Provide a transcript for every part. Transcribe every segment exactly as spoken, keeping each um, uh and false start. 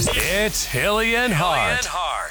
It's Hilly and Hart.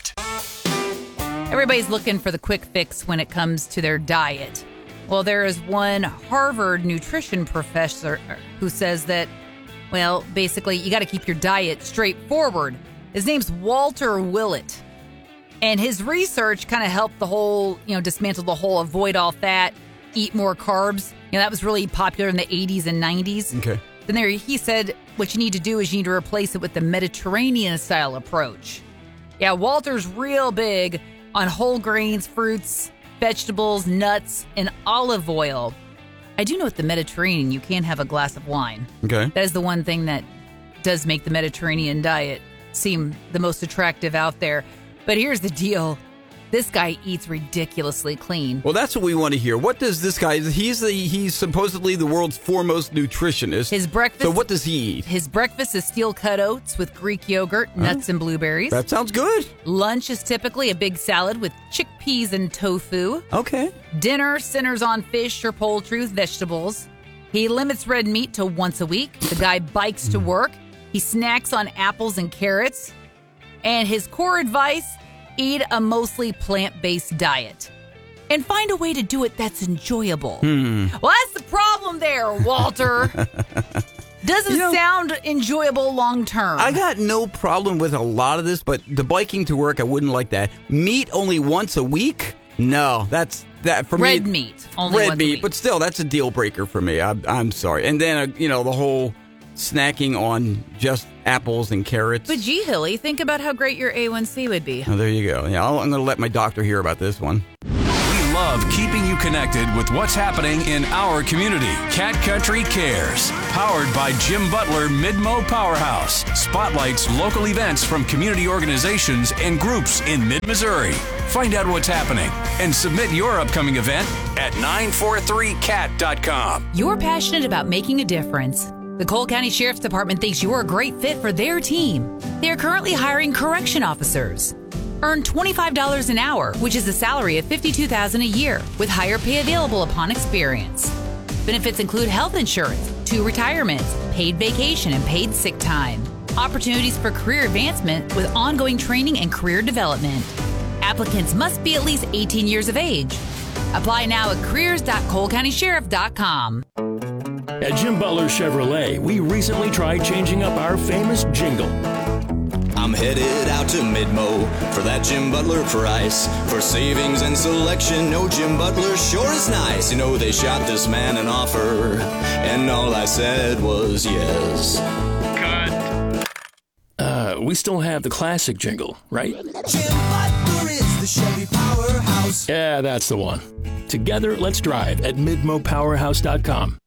Everybody's looking for the quick fix when it comes to their diet. Well, there is one Harvard nutrition professor who says that, well, basically, you got to keep your diet straightforward. His name's Walter Willett. And his research kind of helped the whole, you know, dismantle the whole avoid all fat, eat more carbs. You know, that was really popular in the eighties and nineties. Okay. Then there, he said what you need to do is you need to replace it with the Mediterranean-style approach. Yeah, Walter's real big on whole grains, fruits, vegetables, nuts, and olive oil. I do know with the Mediterranean, you can have a glass of wine. Okay. That is the one thing that does make the Mediterranean diet seem the most attractive out there. But here's the deal. This guy eats ridiculously clean. Well, that's what we want to hear. What does this guy, he's the, he's supposedly the world's foremost nutritionist. His breakfast. So what does he eat? His breakfast is steel-cut oats with Greek yogurt, nuts, huh? and blueberries. That sounds good. Lunch is typically a big salad with chickpeas and tofu. Okay. Dinner centers on fish or poultry with vegetables. He limits red meat to once a week. The guy bikes to work. He snacks on apples and carrots. And his core advice, eat a mostly plant-based diet. And find a way to do it that's enjoyable. Hmm. Well, that's the problem there, Walter. Doesn't you know, sound enjoyable long-term. I got no problem with a lot of this, but the biking to work, I wouldn't like that. Meat only once a week? No, that's that for red me. Red meat, only red once meat, a week. But still, that's a deal breaker for me. I, I'm sorry. And then, uh, you know, the whole snacking on just apples and carrots. But gee, Hilly, think about how great your A one C would be. Oh, there you go. Yeah, I'll, I'm going to let my doctor hear about this one. We love keeping you connected with what's happening in our community. Cat Country Cares, powered by Jim Butler Mid-Mo Powerhouse, spotlights local events from community organizations and groups in mid-Missouri. Find out what's happening and submit your upcoming event at nine four three cat dot com. You're passionate about making a difference. The Cole County Sheriff's Department thinks you're a great fit for their team. They are currently hiring correction officers. Earn twenty-five dollars an hour, which is a salary of fifty-two thousand dollars a year, with higher pay available upon experience. Benefits include health insurance, two retirements, paid vacation, and paid sick time. Opportunities for career advancement with ongoing training and career development. Applicants must be at least eighteen years of age. Apply now at careers dot cole county sheriff dot com. At Jim Butler Chevrolet, we recently tried changing up our famous jingle. I'm headed out to Mid-Mo for that Jim Butler price. For savings and selection, no, Jim Butler sure is nice. You know, they shot this man an offer, and all I said was yes. Cut. Uh, we still have the classic jingle, right? Jim Butler is the Chevy powerhouse. Yeah, that's the one. Together, let's drive at mid mo powerhouse dot com.